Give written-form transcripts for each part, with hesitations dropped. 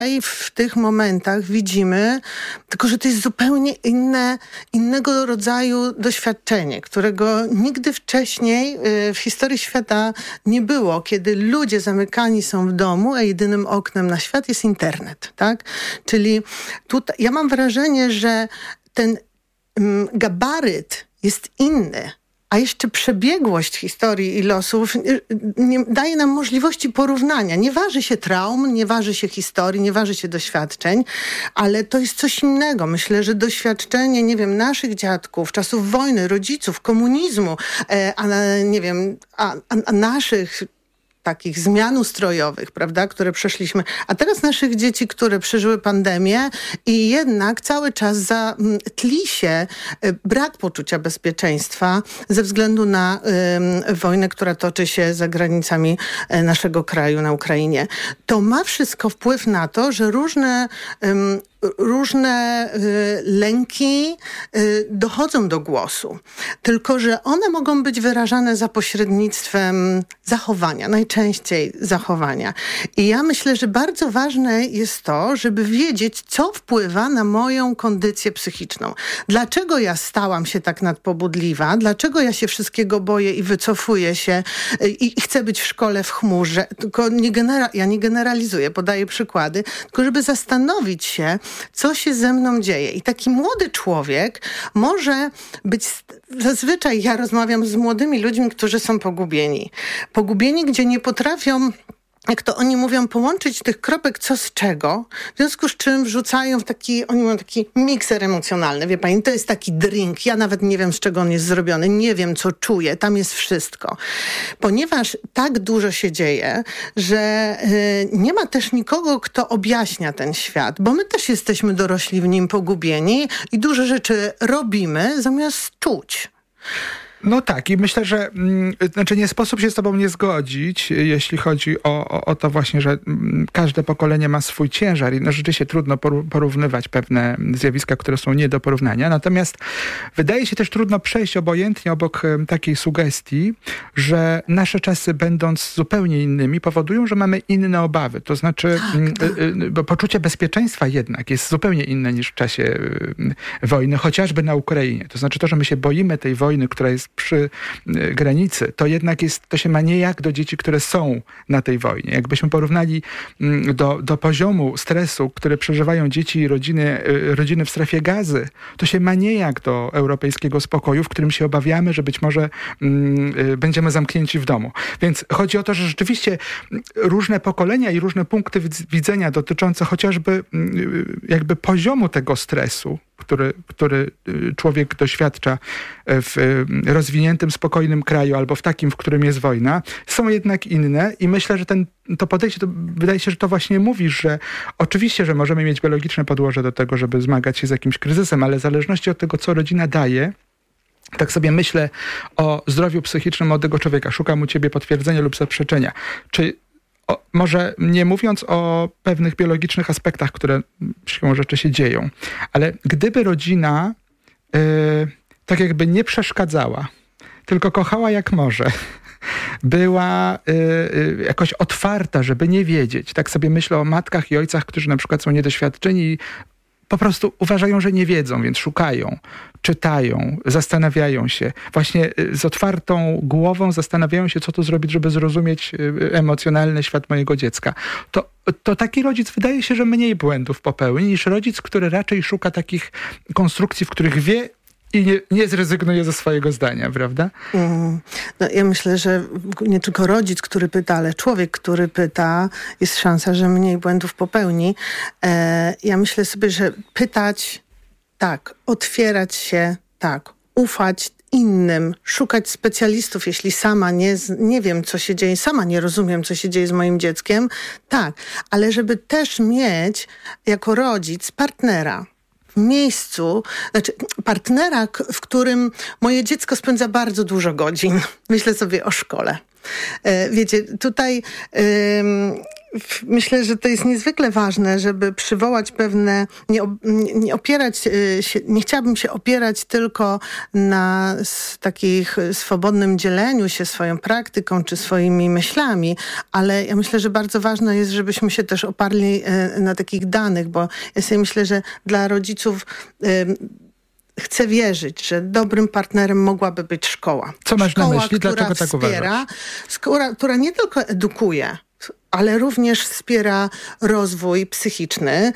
I w tych momentach widzimy, tylko że to jest zupełnie innego rodzaju doświadczenie, którego nigdy wcześniej w historii świata nie było, kiedy ludzie zamykani są w domu, a jedynym oknem na świat jest internet, tak? Czyli tutaj ja mam wrażenie, że ten gabaryt jest inny. A jeszcze przebiegłość historii i losów daje nam możliwości porównania. Nie waży się traum, nie waży się historii, nie waży się doświadczeń, ale to jest coś innego. Myślę, że doświadczenie, nie wiem, naszych dziadków, czasów wojny, rodziców, komunizmu, a naszych takich zmian ustrojowych, prawda, które przeszliśmy, a teraz naszych dzieci, które przeżyły pandemię i jednak cały czas tli się brak poczucia bezpieczeństwa ze względu na wojnę, która toczy się za granicami naszego kraju na Ukrainie. To ma wszystko wpływ na to, że różne lęki dochodzą do głosu. Tylko że one mogą być wyrażane za pośrednictwem zachowania, najczęściej zachowania. I ja myślę, że bardzo ważne jest to, żeby wiedzieć, co wpływa na moją kondycję psychiczną. Dlaczego ja stałam się tak nadpobudliwa? Dlaczego ja się wszystkiego boję i wycofuję się i chcę być w szkole w chmurze? Tylko ja nie generalizuję, podaję przykłady, tylko żeby zastanowić się, co się ze mną dzieje. I taki młody człowiek może być... Zazwyczaj ja rozmawiam z młodymi ludźmi, którzy są pogubieni. Pogubieni, gdzie nie potrafią, jak to oni mówią, połączyć tych kropek co z czego, w związku z czym wrzucają oni mają taki mikser emocjonalny, wie pani, to jest taki drink, ja nawet nie wiem, z czego on jest zrobiony, nie wiem, co czuję, tam jest wszystko. Ponieważ tak dużo się dzieje, że nie ma też nikogo, kto objaśnia ten świat, bo my też jesteśmy dorośli w nim pogubieni i dużo rzeczy robimy, zamiast czuć. No tak, i myślę, że nie sposób się z tobą nie zgodzić, jeśli chodzi o to właśnie, że każde pokolenie ma swój ciężar i rzeczywiście trudno porównywać pewne zjawiska, które są nie do porównania. Natomiast wydaje się też trudno przejść obojętnie obok takiej sugestii, że nasze czasy, będąc zupełnie innymi, powodują, że mamy inne obawy. To znaczy, bo poczucie bezpieczeństwa jednak jest zupełnie inne niż w czasie wojny, chociażby na Ukrainie. To znaczy to, że my się boimy tej wojny, która jest przy granicy, to jednak to się ma niejak do dzieci, które są na tej wojnie. Jakbyśmy porównali do poziomu stresu, który przeżywają dzieci i rodziny w strefie Gazy, to się ma niejak do europejskiego spokoju, w którym się obawiamy, że być może będziemy zamknięci w domu. Więc chodzi o to, że rzeczywiście różne pokolenia i różne punkty widzenia dotyczące chociażby jakby poziomu tego stresu, który człowiek doświadcza w rozwiniętym, spokojnym kraju albo w takim, w którym jest wojna, są jednak inne i myślę, że to podejście, wydaje się, że to właśnie mówisz, że oczywiście, że możemy mieć biologiczne podłoże do tego, żeby zmagać się z jakimś kryzysem, ale w zależności od tego, co rodzina daje, tak sobie myślę o zdrowiu psychicznym młodego człowieka. Szukam u ciebie potwierdzenia lub zaprzeczenia. Czy może nie mówiąc o pewnych biologicznych aspektach, które siłą rzeczy się dzieją, ale gdyby rodzina tak jakby nie przeszkadzała, tylko kochała jak może, była jakoś otwarta, żeby nie wiedzieć. Tak sobie myślę o matkach i ojcach, którzy na przykład są niedoświadczeni i po prostu uważają, że nie wiedzą, więc szukają, czytają, zastanawiają się. Właśnie z otwartą głową zastanawiają się, co tu zrobić, żeby zrozumieć emocjonalny świat mojego dziecka. To taki rodzic wydaje się, że mniej błędów popełni niż rodzic, który raczej szuka takich konstrukcji, w których wie i nie zrezygnuje ze swojego zdania, prawda? No, ja myślę, że nie tylko rodzic, który pyta, ale człowiek, który pyta, jest szansa, że mniej błędów popełni. Ja myślę sobie, że pytać tak, otwierać się tak, ufać innym, szukać specjalistów, jeśli sama nie wiem, co się dzieje, sama nie rozumiem, co się dzieje z moim dzieckiem, tak, ale żeby też mieć jako rodzic partnera, w miejscu, znaczy partnera, w którym moje dziecko spędza bardzo dużo godzin. Myślę sobie o szkole. Wiecie, tutaj Myślę, że to jest niezwykle ważne, żeby przywołać pewne, nie opierać się, nie chciałabym się opierać tylko na takich swobodnym dzieleniu się swoją praktyką czy swoimi myślami, ale ja myślę, że bardzo ważne jest, żebyśmy się też oparli na takich danych, bo ja sobie myślę, że dla rodziców chcę wierzyć, że dobrym partnerem mogłaby być szkoła. Co masz na myśli? Dlaczego tak uważasz? Która nie tylko edukuje, ale również wspiera rozwój psychiczny,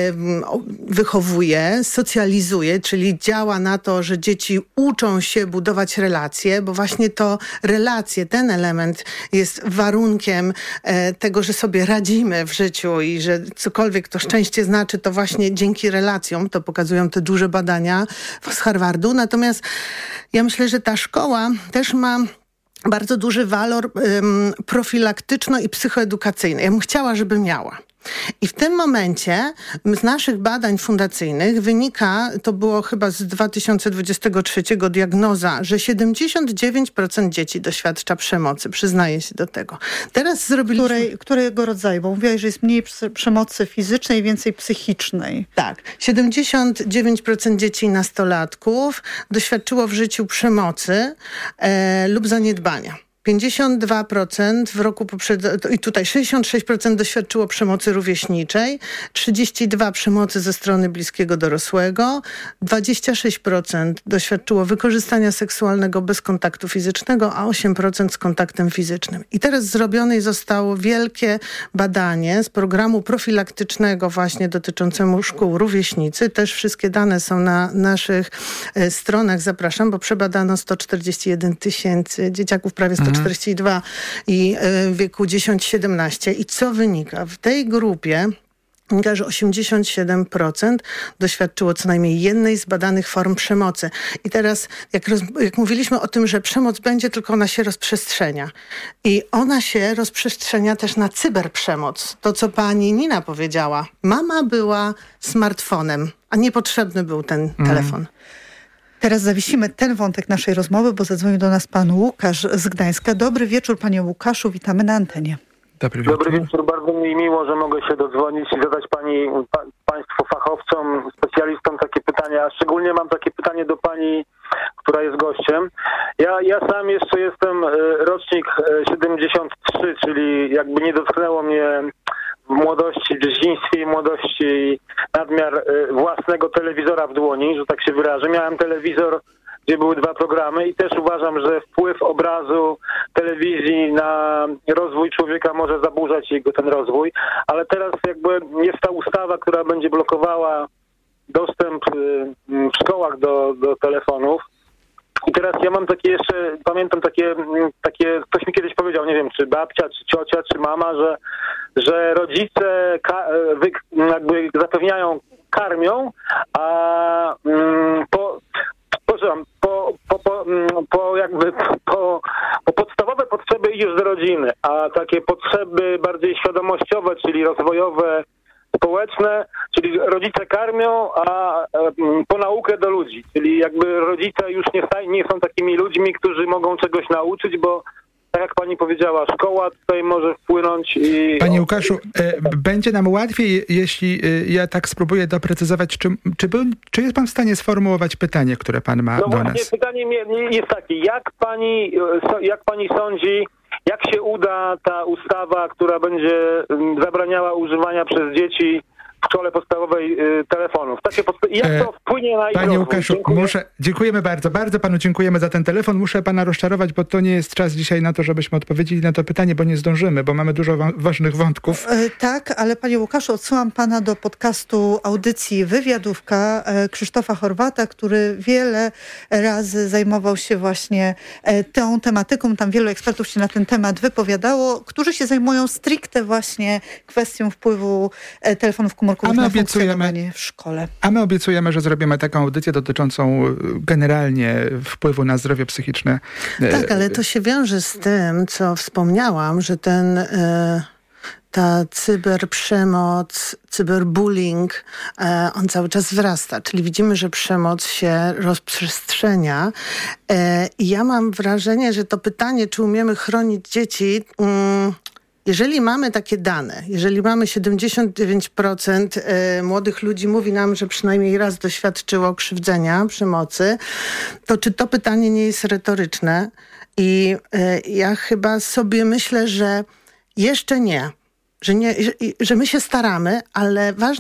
wychowuje, socjalizuje, czyli działa na to, że dzieci uczą się budować relacje, bo właśnie to relacje, ten element jest warunkiem tego, że sobie radzimy w życiu i że cokolwiek to szczęście znaczy, to właśnie dzięki relacjom, to pokazują te duże badania z Harvardu. Natomiast ja myślę, że ta szkoła też ma bardzo duży walor profilaktyczno i psychoedukacyjny. Ja bym chciała, żeby miała. I w tym momencie z naszych badań fundacyjnych wynika, to było chyba z 2023 diagnoza, że 79% dzieci doświadcza przemocy. Przyznaję się do tego. Teraz zrobiliśmy... Którego rodzaju? Bo mówiłaś, że jest mniej przemocy fizycznej, więcej psychicznej. Tak. 79% dzieci i nastolatków doświadczyło w życiu przemocy lub zaniedbania. 52% w roku poprzednim, i tutaj 66% doświadczyło przemocy rówieśniczej, 32% przemocy ze strony bliskiego dorosłego, 26% doświadczyło wykorzystania seksualnego bez kontaktu fizycznego, a 8% z kontaktem fizycznym. I teraz zrobione zostało wielkie badanie z programu profilaktycznego właśnie dotyczącemu szkół rówieśnicy. Też wszystkie dane są na naszych stronach, zapraszam, bo przebadano 141 000 dzieciaków, prawie 142 i w wieku 10-17. I co wynika? W tej grupie wynika, że 87% doświadczyło co najmniej jednej z badanych form przemocy. I teraz, jak mówiliśmy o tym, że przemoc będzie, tylko ona się rozprzestrzenia. I ona się rozprzestrzenia też na cyberprzemoc. To, co pani Nina powiedziała. Mama była smartfonem, a niepotrzebny był ten telefon. Teraz zawiesimy ten wątek naszej rozmowy, bo zadzwonił do nas pan Łukasz z Gdańska. Dobry wieczór, panie Łukaszu, witamy na antenie. Dobry wieczór, bardzo mi miło, że mogę się dodzwonić i zadać państwu fachowcom, specjalistom takie pytania. Szczególnie mam takie pytanie do pani, która jest gościem. Ja sam jeszcze jestem rocznik 73, czyli jakby nie dotknęło mnie w młodości, w dzieciństwie i młodości nadmiar własnego telewizora w dłoni, że tak się wyrażę. Miałem telewizor, gdzie były 2 programy i też uważam, że wpływ obrazu telewizji na rozwój człowieka może zaburzać jego ten rozwój, ale teraz jakby jest ta ustawa, która będzie blokowała dostęp w szkołach do telefonów. I teraz ja mam takie jeszcze, pamiętam takie, ktoś mi kiedyś powiedział, nie wiem, czy babcia, czy ciocia, czy mama, że rodzice jakby zapewniają, karmią, a po podstawowe potrzeby idziesz do rodziny, a takie potrzeby bardziej świadomościowe, czyli rozwojowe, społeczne, czyli rodzice karmią, a po naukę do ludzi. Czyli jakby rodzice już nie są takimi ludźmi, którzy mogą czegoś nauczyć, bo tak jak pani powiedziała, szkoła tutaj może wpłynąć i... Panie Łukaszu, będzie nam łatwiej, jeśli ja tak spróbuję doprecyzować, czy jest pan w stanie sformułować pytanie, które pan ma do nas? Pytanie jest takie, jak pani sądzi, jak się uda ta ustawa, która będzie zabraniała używania przez dzieci w szkole podstawowej telefonów? Jak to wpłynie na ich Panie Łukaszu, dziękujemy bardzo. Bardzo panu dziękujemy za ten telefon. Muszę pana rozczarować, bo to nie jest czas dzisiaj na to, żebyśmy odpowiedzieli na to pytanie, bo nie zdążymy, bo mamy dużo ważnych wątków. Tak, ale panie Łukaszu, odsyłam pana do podcastu audycji Wywiadówka Krzysztofa Horwata, który wiele razy zajmował się właśnie tą tematyką. Tam wielu ekspertów się na ten temat wypowiadało, którzy się zajmują stricte właśnie kwestią wpływu telefonów komórkowych na funkcjonowanie w szkole. A my obiecujemy, że zrobimy taką audycję dotyczącą generalnie wpływu na zdrowie psychiczne. Tak, ale to się wiąże z tym, co wspomniałam, że ta cyberprzemoc, cyberbullying, on cały czas wzrasta. Czyli widzimy, że przemoc się rozprzestrzenia. I ja mam wrażenie, że to pytanie, czy umiemy chronić dzieci, jeżeli mamy takie dane, jeżeli mamy 79% młodych ludzi mówi nam, że przynajmniej raz doświadczyło krzywdzenia, przemocy, to czy to pytanie nie jest retoryczne? I ja chyba sobie myślę, że jeszcze nie, że my się staramy, ale ważne